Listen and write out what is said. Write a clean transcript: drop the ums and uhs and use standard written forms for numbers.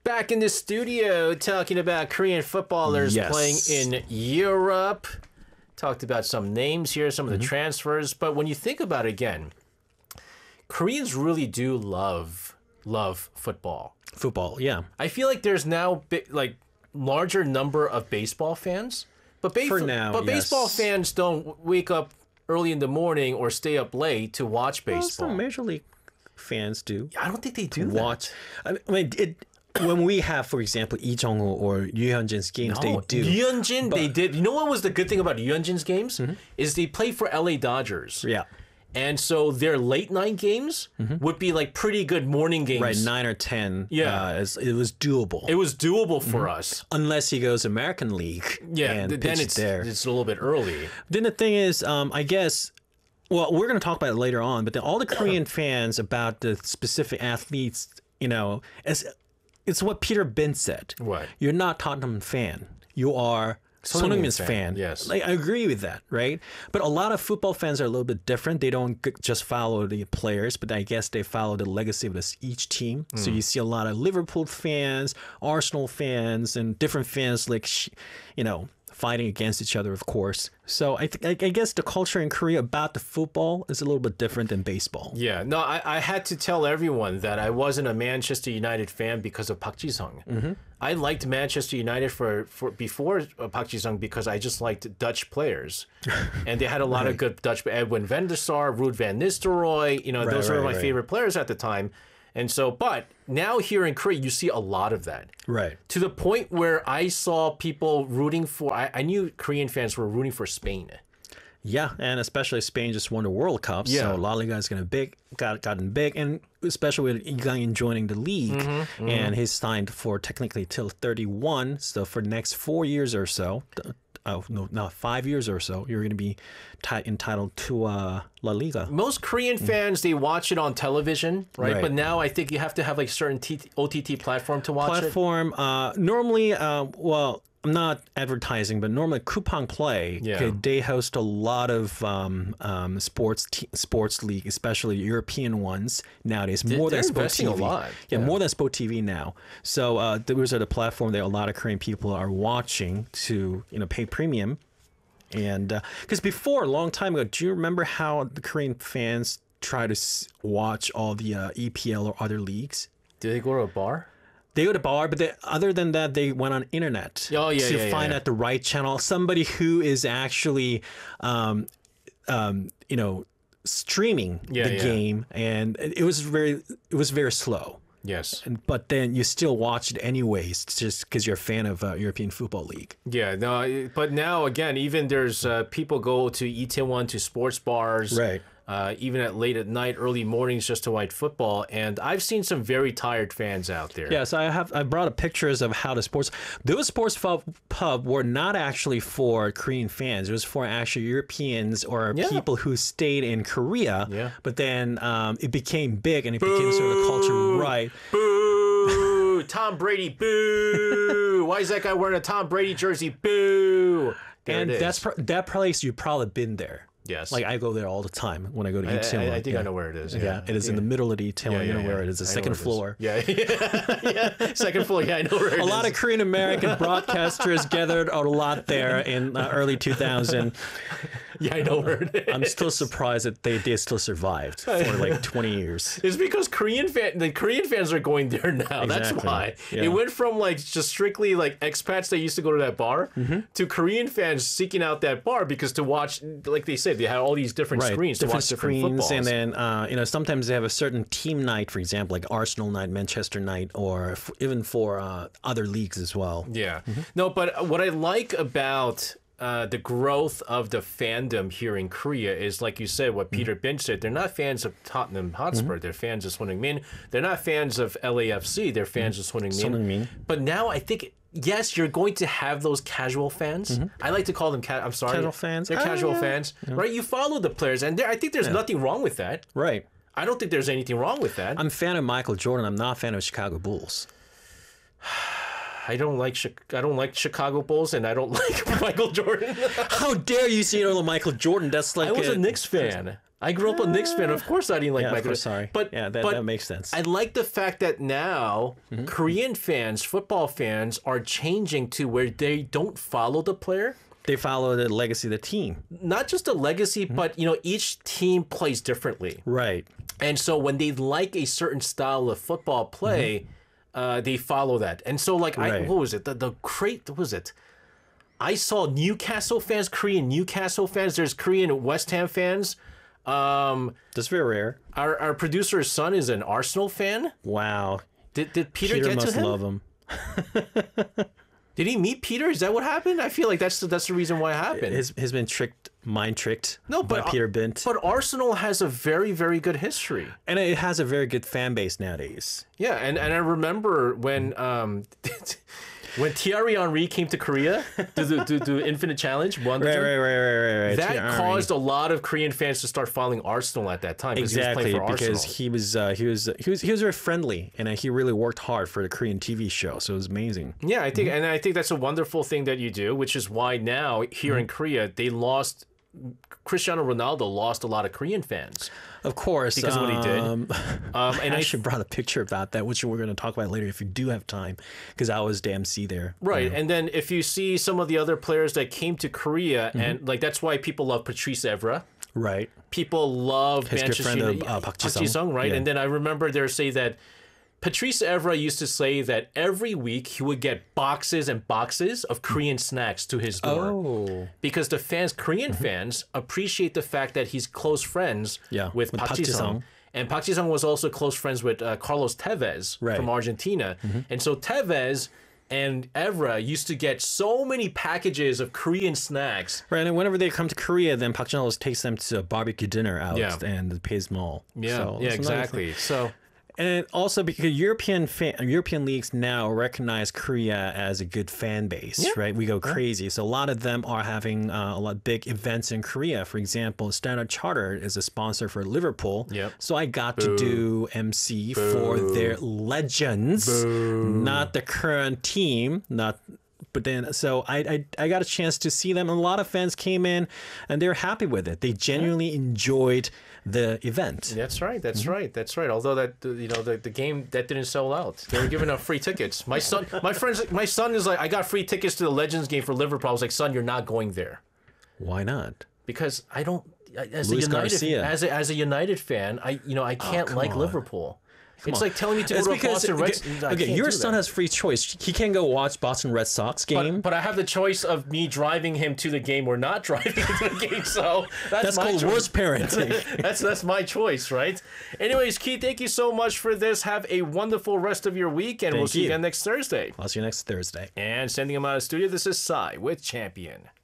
back in the studio talking about Korean footballers playing in Europe. Talked about some names here, some of the transfers. But when you think about it again, Koreans really do love football. Football, yeah. I feel like there's now larger number of baseball fans. But baseball fans don't wake up early in the morning or stay up late to watch baseball. Some Major League fans do. I don't think they do watch. I mean, when we have, for example, Lee Jong-ho or Yoo Hyun-jin's games, they do. Yoo Hyun-jin, they did. You know what was the good thing about Yoo Hyun-jin's games? Is they play for LA Dodgers. Yeah. And so their late night games would be like pretty good morning games. Right, 9 or 10. Yeah. It was doable. It was doable for us. Unless he goes American League. Yeah, and then it's a little bit early. Then the thing is, I guess, well, we're going to talk about it later on, but then all the Korean fans about the specific athletes, it's what Peter Bin said. What? You're not Tottenham fan. You are Son Heung-min's fan. Yes. Like, I agree with that, right? But a lot of football fans are a little bit different. They don't just follow the players, but I guess they follow the legacy of each team. So you see a lot of Liverpool fans, Arsenal fans, and different fans fighting against each other, of course. So I guess the culture in Korea about the football is a little bit different than baseball. Yeah, no, I had to tell everyone that I wasn't a Manchester United fan because of Park Ji-sung. I liked Manchester United for before Park Ji-sung because I just liked Dutch players, and they had a lot of good Dutch. Edwin van der Sar, Ruud van Nistelrooy. Those were my favorite players at the time. And so, but now here in Korea, you see a lot of that. Right. To the point where I saw people rooting for, I knew Korean fans were rooting for Spain. Yeah, and especially Spain just won the World Cup, so La Liga is going to gotten big, and especially with Lee Gang-in joining the league, and he's signed for technically till 31, so for the next 4 years or so, 5 years or so, you're going to be entitled to La Liga. Most Korean fans, they watch it on television, right? But now I think you have to have like certain OTT platform to watch it. Normally, I'm not advertising, but normally Coupang Play, they host a lot of sports league, especially European ones nowadays. More than Sport TV. A lot. More than Sport TV now. So those are the platform that a lot of Korean people are watching to pay premium. And because before, a long time ago, do you remember how the Korean fans try to watch all the EPL or other leagues? Did they go to a bar? They go to bar, but other than that, they went on internet to find out the right channel. Somebody who is actually, streaming the game, and it was very slow. Yes, but then you still watch it anyways, just because you're a fan of European Football League. Yeah, no, but now again, even there's people go to Itaewon to sports bars, right? Even at late at night, early mornings, just to watch football. And I've seen some very tired fans out there. Yeah, so I brought up pictures of how those sports pub were not actually for Korean fans. It was for actually Europeans or people who stayed in Korea. Yeah. But then it became big and it became sort of the culture, right? Boo! Tom Brady, boo! Why is that guy wearing a Tom Brady jersey? Boo! And that place, you've probably been there. Yes. Like I go there all the time when I go to Itaewon. I think I know where it is. Yeah, it is in the middle of the Itaewon. You know where it is. The second floor. Yeah. Second floor. Yeah, I know where it is. A lot of Korean American broadcasters gathered a lot there in early 2000. Yeah, I know where it is. I'm still surprised that they still survived for like 20 years. It's because the Korean fans are going there now. Exactly. That's why. Yeah. It went from like just strictly like expats that used to go to that bar to Korean fans seeking out that bar because to watch, like they said, they had all these different screens to watch different footballs. And then sometimes they have a certain team night, for example, like Arsenal night, Manchester night, or even for other leagues as well. Yeah. No, but what I like about the growth of the fandom here in Korea is, like you said, what Peter Bin said. They're not fans of Tottenham Hotspur. They're fans of Son Heung-min. They're not fans of LAFC. They're fans of Son Heung-min. But now I think, yes, you're going to have those casual fans. I like to call them, I'm sorry. Casual fans. They're casual fans, right? You follow the players, and I think there's nothing wrong with that. Right. I don't think there's anything wrong with that. I'm a fan of Michael Jordan. I'm not a fan of Chicago Bulls. I don't like Chicago Bulls, and I don't like Michael Jordan. How dare you say you don't like Michael Jordan? That's like I was a Knicks fan. I grew up a Knicks fan. Of course, I didn't like Yeah, of Michael. course, sorry. But yeah, but that makes sense. I like the fact that now Korean fans, football fans, are changing to where they don't follow the player. They follow the legacy of the team. Not just the legacy, but each team plays differently. Right. And so when they like a certain style of football play, they follow that. And so what was it? What was it? I saw Newcastle fans, Korean Newcastle fans. There's Korean West Ham fans. That's very rare. Our producer's son is an Arsenal fan. Wow. Did Peter Peter get must to him? love him. Did he meet Peter? Is that what happened? I feel like that's the reason why it happened. He's been mind tricked No, by but Peter Bint. But Arsenal has a very, very good history. And it has a very good fan base nowadays. Yeah, and I remember when when Thierry Henry came to Korea to do Infinite Challenge, won the Right. that Thierry caused a lot of Korean fans to start following Arsenal at that time. Exactly, he was playing for because Arsenal. he was very friendly, and he really worked hard for the Korean TV show. So it was amazing. Yeah, I think that's a wonderful thing that you do, which is why now here in Korea Cristiano Ronaldo lost a lot of Korean fans. Of course, Because of what he did. And And I I actually brought a picture about that, which we're going to talk about later if you do have time, because I was the MC there. Right, and then if you see some of the other players that came to Korea, and that's why people love Patrice Evra. Right. People love His good friend of Park Ji-sung. right? Yeah. And then I remember they say that Patrice Evra used to say that every week he would get boxes and boxes of Korean snacks to his door. Oh. Because the Korean fans appreciate the fact that he's close friends with Park Ji-sung. And Park Ji-sung was also close friends with Carlos Tevez from Argentina. And so Tevez and Evra used to get so many packages of Korean snacks. Right, and whenever they come to Korea, then Park Jin-ho takes them to a barbecue dinner out and pays them all. Yeah, So yeah, that's another exactly. thing. So And also because European leagues now recognize Korea as a good fan base, right? We go crazy. So a lot of them are having a lot of big events in Korea. For example, Standard Chartered is a sponsor for Liverpool. Yep. So I got to do MC for their legends, not the current team, but then, so I got a chance to see them. And a lot of fans came in, and they're happy with it. They genuinely enjoyed the event. that's right. That's right. That's right. Although the game that didn't sell out, they were giving out free tickets. My son is like, I got free tickets to the Legends game for Liverpool. I was like, son, you're not going there Why not? because I don't. As Luis a United Garcia. as a United fan, I can't like Liverpool. It's like telling me to go to a Boston Red Sox. Okay, your son has free choice. He can go watch Boston Red Sox game. But I have the choice of me driving him to the game or not driving him to the game. So that's my called choice. worst parenting. That's my choice, right? Anyways, Keith, thank you so much for this. Have a wonderful rest of your week, and we'll see you again next Thursday. I'll see you next Thursday. And sending him out of the studio, this is Cy with Champion.